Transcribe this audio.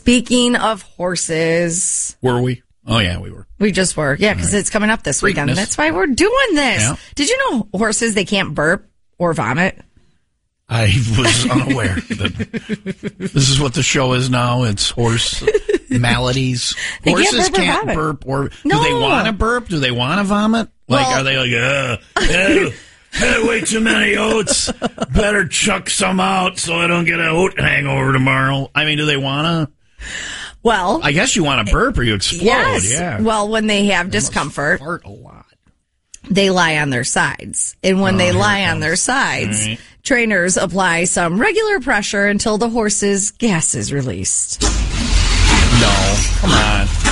Speaking of horses. Were we? Oh, yeah, we were. We just were. Yeah, because it's coming up this weekend. That's why we're doing this. Yeah. Did you know horses, they can't burp or vomit? I was unaware that this is what the show is now. It's horse maladies. Horses can't burp or do they want to burp? Do they want to vomit? Like, are they like, had way too many oats. Better chuck some out so I don't get an oat hangover tomorrow. I mean, do they want to? Well, I guess you want to burp or you explode. Yes. Yeah. Well, when they have discomfort, fart a lot. They lie on their sides. And when they lie on their sides, trainers apply some regular pressure until the horse's gas is released. No, come on.